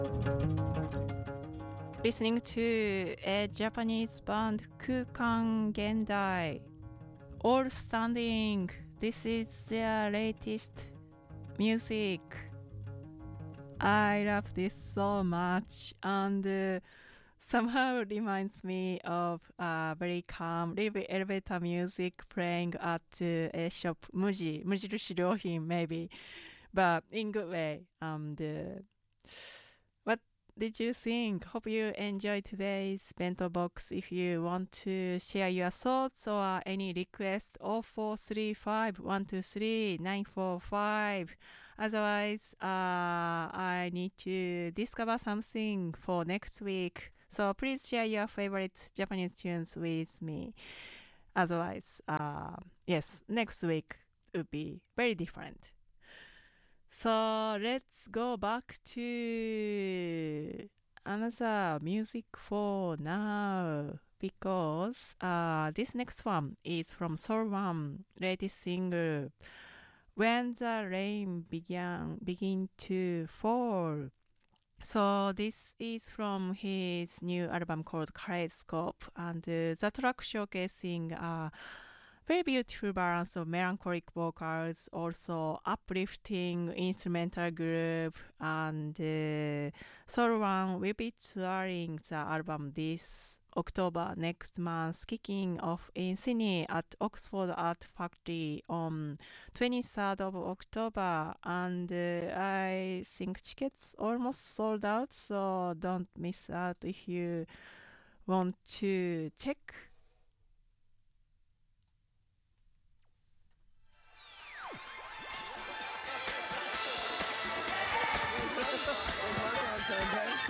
Listening to a Japanese band Kukan Gendai. All standing. This is their latest music. I love this so much and somehow reminds me of very calm, little bit elevator music playing at a shop, Muji, 無印良品 maybe, but in good way. What did you think? Hope you enjoyed today's bento box. If you want to share your thoughts or any request, 0435-123-945. Otherwise, I need to discover something for next week. So please share your favorite Japanese tunes with me. Otherwise, yes, next week would be very different. So let's go back to another music for now because this next one is from Soul One latest single When the Rain Begin to Fall. So this is from his new album called Kaleidoscope and the track showcasing very beautiful balance of melancholic vocals, also uplifting instrumental group, and Soul One will be touring the album this October next month, kicking off in Sydney at Oxford Art Factory on 23rd of October, and I think tickets almost sold out, so don't miss out if you want to check